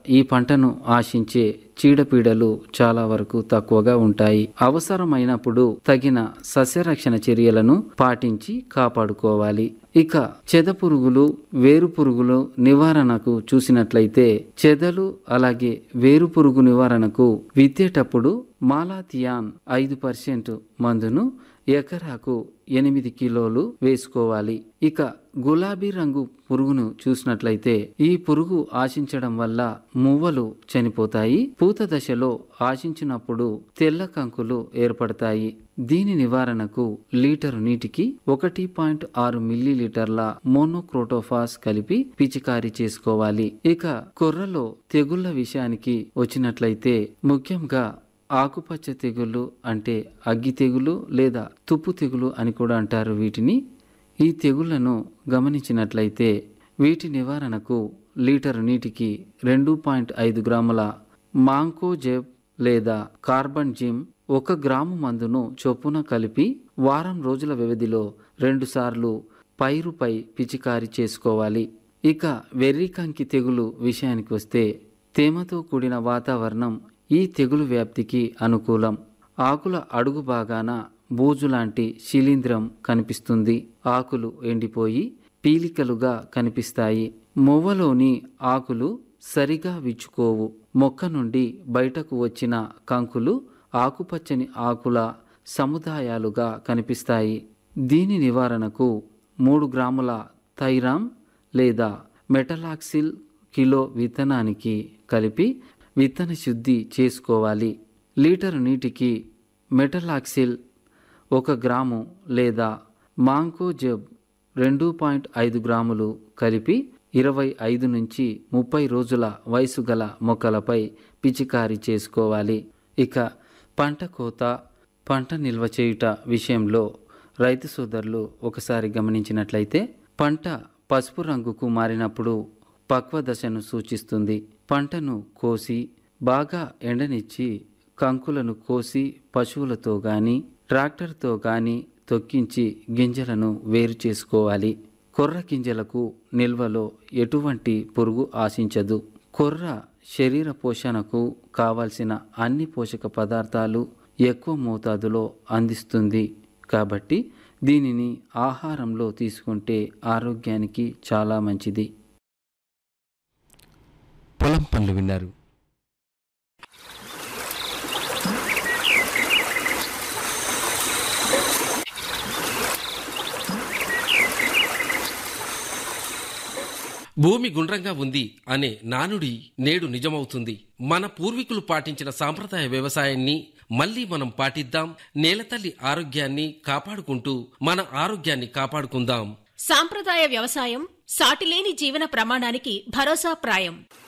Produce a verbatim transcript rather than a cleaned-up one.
ఈ పంటను ఆశించే చీడపీడలు చాలా వరకు తక్కువగా ఉంటాయి. అవసరమైనప్పుడు తగిన సస్యరక్షణ చర్యలను పాటించి కాపాడుకోవాలి. ఇక చెద పురుగులు, వేరు పురుగులు నివారణకు చూసినట్లయితే చెదలు అలాగే వేరు పురుగు నివారణకు విత్తేటప్పుడు మాలాథియాన్ ఐదు పర్సెంట్ మందును ఎకరాకు ఎనిమిది కిలోలు వేసుకోవాలి. ఇక గులాబీ రంగు పురుగును చూసినట్లయితే ఈ పురుగు ఆశించడం వల్ల మువ్వలు చనిపోతాయి. పూత దశలో ఆశించినప్పుడు తెల్ల కంకులు ఏర్పడతాయి. దీని నివారణకు లీటరు నీటికి ఒకటి పాయింట్ ఆరు మిల్లీ లీటర్ల మోనోక్రోటోఫాస్ కలిపి పిచికారీ చేసుకోవాలి. ఇక కొర్రలో తెగుళ్ల విషయానికి వచ్చినట్లయితే ముఖ్యంగా ఆకుపచ్చ తెగులు అంటే అగ్గి తెగులు లేదా తుప్పు తెగులు అని కూడా అంటారు వీటిని. ఈ తెగుళ్లను గమనించినట్లయితే వీటి నివారణకు లీటరు నీటికి రెండు పాయింట్ ఐదు గ్రాముల మాంకోజెబ్ లేదా కార్బన్ జిమ్ ఒక గ్రాము మందును చొప్పున కలిపి వారం రోజుల వ్యవధిలో రెండు సార్లు పైరుపై పిచికారీ చేసుకోవాలి. ఇక వెర్రికంకి తెగులు విషయానికి వస్తే తేమతో కూడిన వాతావరణం ఈ తెగులు వ్యాప్తికి అనుకూలం. ఆకుల అడుగు భాగాన బూజు లాంటి శిలీంధ్రం కనిపిస్తుంది. ఆకులు ఎండిపోయి పీలికలుగా కనిపిస్తాయి. మొవ్వలోని ఆకులు సరిగా విచ్చుకోవు. మొక్క నుండి బయటకు వచ్చిన కంకులు ఆకుపచ్చని ఆకుల సముదాయాలుగా కనిపిస్తాయి. దీని నివారణకు మూడు గ్రాముల థైరామ్ లేదా మెటలాక్సిల్ కిలో విత్తనానికి కలిపి విత్తన శుద్ధి చేసుకోవాలి. లీటరు నీటికి మెటలాక్సిల్ ఒక గ్రాము లేదా మాంకోజెబ్ రెండు పాయింట్ ఐదు గ్రాములు కలిపి ఇరవై ఐదు నుంచి ముప్పై రోజుల వయసు గల మొక్కలపై పిచికారీ చేసుకోవాలి. ఇక పంట కోత, పంట నిల్వ చేయుట విషయంలో రైతు సోదరులు ఒకసారి గమనించినట్లయితే పంట పసుపు రంగుకు మారినప్పుడు పక్వ దశను సూచిస్తుంది. పంటను కోసి బాగా ఎండనిచ్చి కంకులను కోసి పశువులతో గాని ట్రాక్టర్తో గాని తొక్కించి గింజలను వేరు చేసుకోవాలి. కొర్ర గింజలకు నిల్వలో ఎటువంటి పురుగు ఆశించదు. కొర్ర శరీర పోషణకు కావలసిన అన్ని పోషక పదార్థాలు ఎక్కువ మోతాదులో అందిస్తుంది. కాబట్టి దీనిని ఆహారంలో తీసుకుంటే ఆరోగ్యానికి చాలా మంచిది. పొలం పనులు విన్నారు. భూమి గుండ్రంగా ఉంది అనే నానుడి నేడు నిజమవుతుంది. మన పూర్వీకులు పాటించిన సాంప్రదాయ వ్యవసాయాన్ని మళ్లీ మనం పాటిద్దాం. నేలతల్లి ఆరోగ్యాన్ని కాపాడుకుంటూ మన ఆరోగ్యాన్ని కాపాడుకుందాం. సాంప్రదాయ వ్యవసాయం సాటిలేని జీవన ప్రమాణానికి భరోసా ప్రాయం.